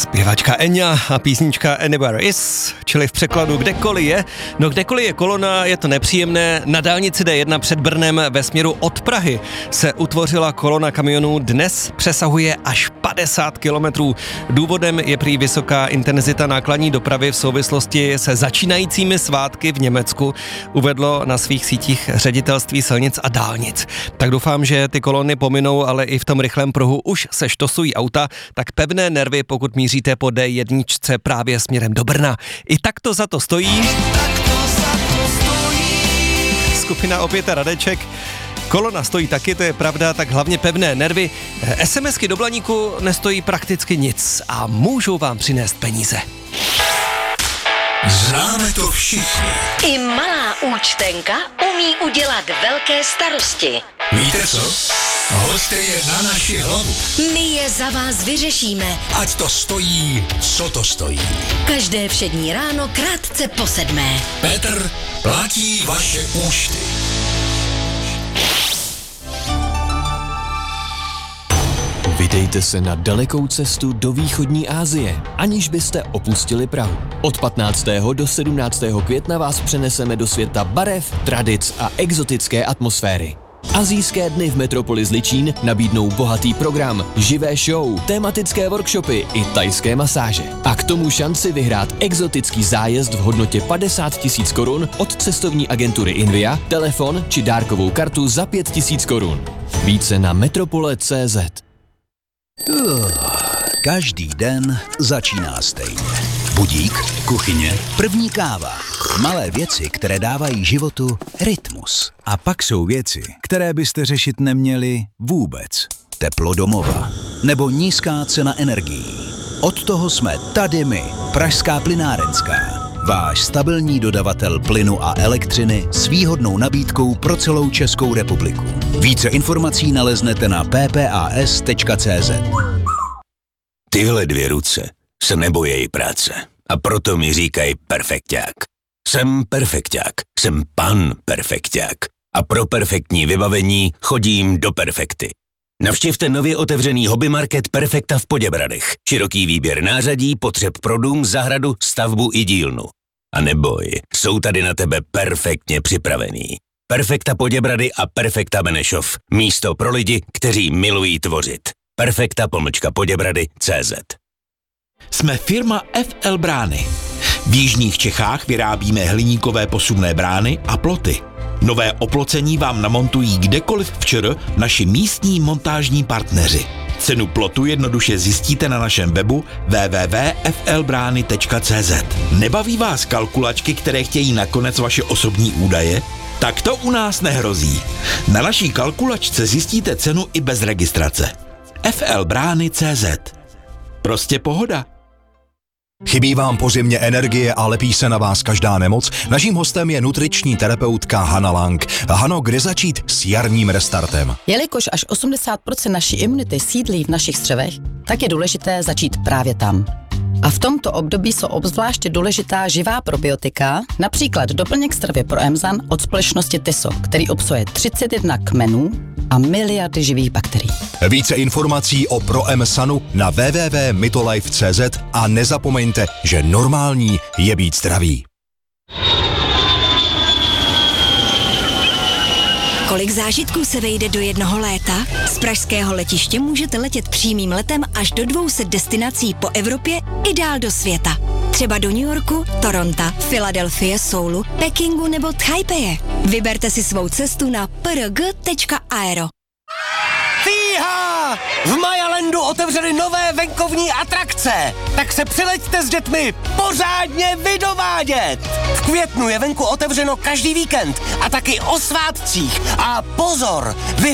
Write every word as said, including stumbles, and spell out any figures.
Zpěvačka Enya a písnička Anywhere Is, čili v překladu kdekoliv je. No kdekoliv je kolona, je to nepříjemné. Na dálnici D jedna před Brnem ve směru od Prahy se utvořila kolona kamionů, dnes přesahuje až padesát kilometrů. Důvodem je prý vysoká intenzita nákladní dopravy v souvislosti se začínajícími svátky v Německu, uvedlo na svých sítích ředitelství silnic a dálnic. Tak doufám, že ty kolony pominou, ale i v tom rychlém pruhu už se štosují auta, tak pevné nervy, pokud míříte po D jedna právě směrem do Brna. I tak to za to stojí. Tak to za to stojí. Skupina opět Radeček. Kolona stojí taky, to je pravda, tak hlavně pevné nervy. SMSky do Blaníku nestojí prakticky nic a můžou vám přinést peníze. Známe to všichni. I malá účtenka umí udělat velké starosti. Víte co? Hoďte je na naši hlavu. My je za vás vyřešíme. Ať to stojí, co to stojí. Každé všední ráno krátce po sedmé. Petr platí vaše účty. Vydejte se na dalekou cestu do východní Asie, aniž byste opustili Prahu. Od patnáctého do sedmnáctého května vás přeneseme do světa barev, tradic a exotické atmosféry. Asijské dny v Metropoli Zličín nabídnou bohatý program, živé show, tematické workshopy i thajské masáže. A k tomu šanci vyhrát exotický zájezd v hodnotě padesát tisíc korun od cestovní agentury Invia, telefon či dárkovou kartu za pět tisíc korun. Více na metropole tečka cé zet. Uh, každý den začíná stejně. Budík, kuchyně, první káva. Malé věci, které dávají životu rytmus. A pak jsou věci, které byste řešit neměli vůbec. Teplo domova. Nebo nízká cena energií. Od toho jsme tady my, Pražská plynárenská. Váš stabilní dodavatel plynu a elektřiny s výhodnou nabídkou pro celou Českou republiku. Více informací naleznete na p p a s tečka cé zet. Tyhle dvě ruce se nebojejí práce a proto mi říkají perfekťák. Jsem perfekťák, jsem pan perfekťák a pro perfektní vybavení chodím do Perfekty. Navštivte nově otevřený hobby market Perfekta v Poděbradech. Široký výběr nářadí, potřeb pro dům, zahradu, stavbu i dílnu. A neboj, jsou tady na tebe perfektně připravený. Perfekta Poděbrady a Perfekta Benešov. Místo pro lidi, kteří milují tvořit. Perfekta pomlčka Poděbrady tečka cé zet. Jsme firma F L Brány. V jižních Čechách vyrábíme hliníkové posuvné brány a ploty. Nové oplocení vám namontují kdekoliv v ČR naši místní montážní partneři. Cenu plotu jednoduše zjistíte na našem webu w w w tečka f l brány tečka cé zet. Nebaví vás kalkulačky, které chtějí nakonec vaše osobní údaje? Tak to u nás nehrozí. Na naší kalkulačce zjistíte cenu i bez registrace. f l brány tečka cé zet. Prostě pohoda. Chybí vám po zimě energie a lepí se na vás každá nemoc? Naším hostem je nutriční terapeutka Hana Lang. Hano, kde začít s jarním restartem? Jelikož až osmdesát procent naší imunity sídlí v našich střevech, tak je důležité začít právě tam. A v tomto období jsou obzvláště důležitá živá probiotika, například doplněk stravy pro Emzan od společnosti Tyso, který obsahuje třicet jedna kmenů a miliardy živých bakterií. Více informací o ProEmsanu na w w w tečka mytolife tečka cé zet a nezapomeňte, že normální je být zdravý. Kolik zážitků se vejde do jednoho léta? Z pražského letiště můžete letět přímým letem až do dvou set destinací po Evropě i dál do světa. Třeba do New Yorku, Toronta, Filadelfie, Soulu, Pekingu nebo Tchajpeje. Vyberte si svou cestu na p r g tečka aero. Fíha! V Majalandu otevřeli nové venkovní atrakce, tak se přileďte s dětmi pořádně vydovádět. V květnu je venku otevřeno každý víkend a taky o svátcích. A pozor, vy